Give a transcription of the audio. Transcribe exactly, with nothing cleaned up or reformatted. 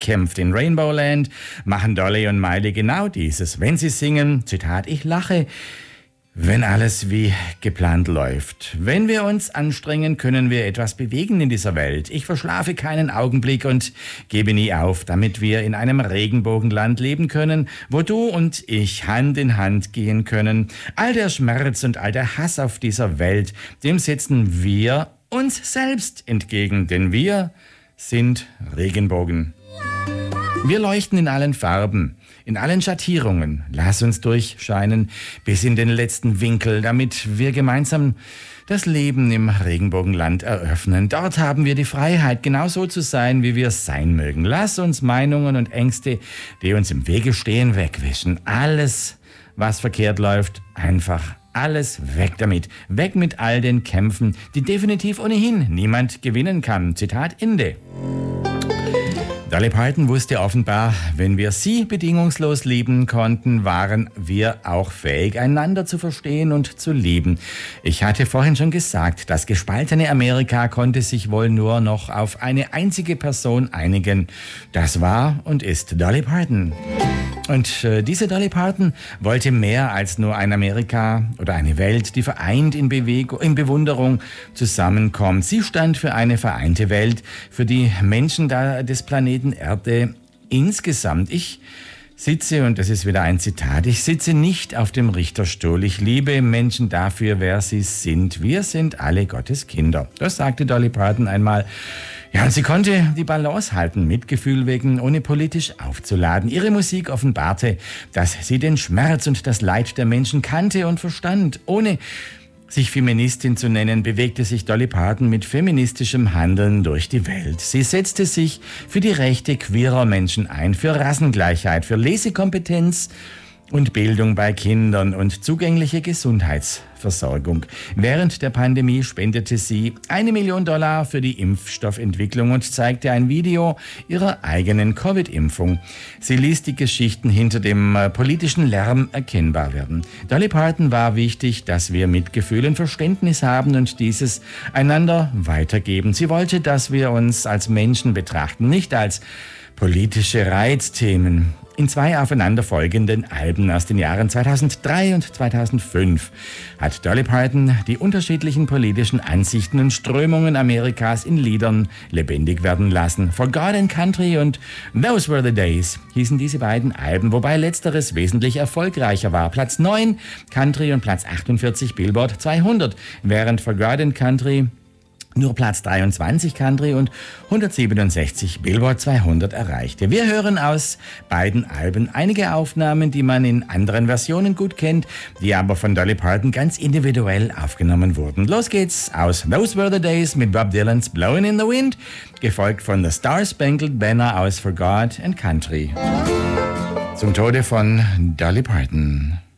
gekämpft. In Rainbow Land machen Dolly und Miley genau dieses. Wenn sie singen, Zitat, ich lache, wenn alles wie geplant läuft. Wenn wir uns anstrengen, können wir etwas bewegen in dieser Welt. Ich verschlafe keinen Augenblick und gebe nie auf, damit wir in einem Regenbogenland leben können, wo du und ich Hand in Hand gehen können. All der Schmerz und all der Hass auf dieser Welt, dem setzen wir uns selbst entgegen, denn wir sind Regenbogen. Wir leuchten in allen Farben, in allen Schattierungen. Lass uns durchscheinen bis in den letzten Winkel, damit wir gemeinsam das Leben im Regenbogenland eröffnen. Dort haben wir die Freiheit, genau so zu sein, wie wir sein mögen. Lass uns Meinungen und Ängste, die uns im Wege stehen, wegwischen. Alles, was verkehrt läuft, einfach alles weg damit. Weg mit all den Kämpfen, die definitiv ohnehin niemand gewinnen kann. Zitat Ende. Dolly Parton wusste offenbar, wenn wir sie bedingungslos lieben konnten, waren wir auch fähig, einander zu verstehen und zu lieben. Ich hatte vorhin schon gesagt, das gespaltene Amerika konnte sich wohl nur noch auf eine einzige Person einigen. Das war und ist Dolly Parton. Und äh, diese Dolly Parton wollte mehr als nur ein Amerika oder eine Welt, die vereint in Bewegung, in Bewunderung zusammenkommt. Sie stand für eine vereinte Welt, für die Menschen da des Planeten Erde insgesamt. Ich sitze, und das ist wieder ein Zitat, ich sitze nicht auf dem Richterstuhl. Ich liebe Menschen dafür, wer sie sind. Wir sind alle Gottes Kinder. Das sagte Dolly Parton einmal. Ja, und sie konnte die Balance halten, Mitgefühl wecken, ohne politisch aufzuladen. Ihre Musik offenbarte, dass sie den Schmerz und das Leid der Menschen kannte und verstand. Ohne sich Feministin zu nennen, bewegte sich Dolly Parton mit feministischem Handeln durch die Welt. Sie setzte sich für die Rechte queerer Menschen ein, für Rassengleichheit, für Lesekompetenz und Bildung bei Kindern und zugängliche Gesundheitsversorgung. Während der Pandemie spendete sie eine Million Dollar für die Impfstoffentwicklung und zeigte ein Video ihrer eigenen Covid-Impfung. Sie ließ die Geschichten hinter dem äh, politischen Lärm erkennbar werden. Dolly Parton war wichtig, dass wir Mitgefühl und Verständnis haben und dieses einander weitergeben. Sie wollte, dass wir uns als Menschen betrachten, nicht als politische Reizthemen. In zwei aufeinanderfolgenden Alben aus den Jahren zweitausenddrei und zweitausendfünf hat Dolly Parton die unterschiedlichen politischen Ansichten und Strömungen Amerikas in Liedern lebendig werden lassen. For God and Country und Those Were the Days hießen diese beiden Alben, wobei letzteres wesentlich erfolgreicher war. Platz neun Country und Platz achtundvierzig Billboard zweihundert, während For God and Country nur Platz dreiundzwanzig Country und hundertsiebenundsechzig Billboard zweihundert erreichte. Wir hören aus beiden Alben einige Aufnahmen, die man in anderen Versionen gut kennt, die aber von Dolly Parton ganz individuell aufgenommen wurden. Los geht's aus Those Were the Days mit Bob Dylan's Blowin' in the Wind, gefolgt von The Star Spangled Banner aus For God and Country. Zum Tode von Dolly Parton.